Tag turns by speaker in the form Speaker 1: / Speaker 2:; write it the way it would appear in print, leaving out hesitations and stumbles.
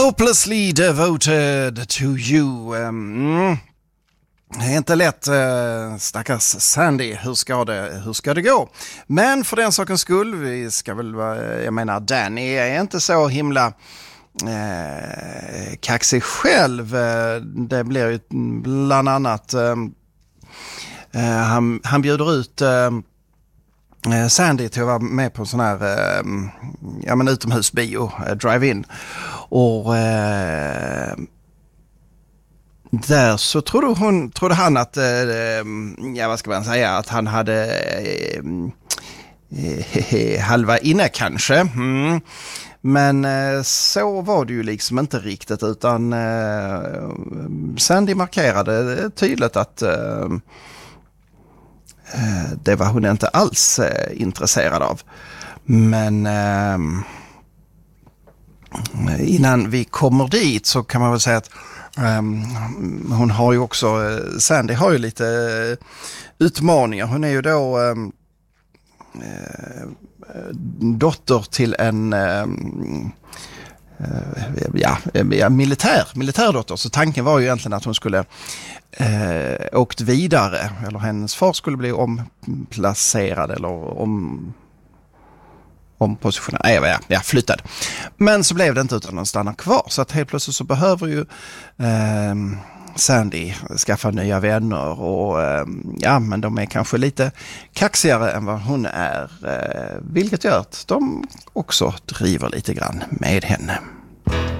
Speaker 1: Hopelessly devoted to you. Det är inte lätt, stackars Sandy. Hur ska det gå? Men för den sakens skull, vi ska väl vara, jag menar, Danny är inte så himla kaxig själv. Det blir ju bland annat han bjuder ut Sandy till att vara med på en sån här utomhusbio, drive-in. Och där så trodde han att vad ska man säga, att han hade halva inne kanske. Men så var det ju liksom inte riktigt, utan Sandy markerade tydligt att det var hon inte alls intresserad av. Men innan vi kommer dit så kan man väl säga att hon har ju också, Sandy har ju lite utmaningar. Hon är ju då dotter till en militärdotter. Så tanken var ju egentligen att hon skulle åkt vidare, eller hennes far skulle bli omplacerad eller ompositionerad, flyttad. Men så blev det inte, utan hon stannar kvar. Så att helt plötsligt så behöver ju Sandy skaffa nya vänner och men de är kanske lite kaxigare än vad hon är, vilket gör att de också driver lite grann med henne.